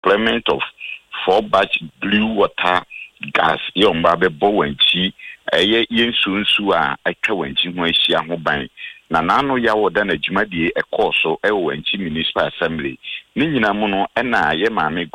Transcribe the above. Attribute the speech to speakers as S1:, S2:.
S1: deployment of 4 batch blue water gas yomba be bo wanchi eye yensunsu a atwa wanchi ho ahia ho ban na nano ya woda na dwumadie ekoso e wanchi municipal assembly ni nyina mu no na ye maame